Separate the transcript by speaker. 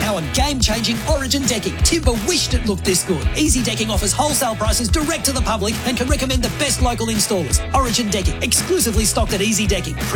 Speaker 1: power game-changing Origin decking. Timber wished it looked this good. Easy Decking offers wholesale prices direct to the public and can recommend the best local installers. Origin Decking, exclusively stocked at Easy Decking.